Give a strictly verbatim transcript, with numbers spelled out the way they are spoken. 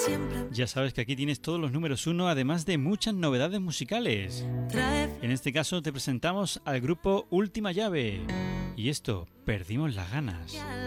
Ya sabes que aquí tienes todos los números uno, además de muchas novedades musicales. En este caso te presentamos al grupo Última Llave. Y esto, Perdimos las ganas.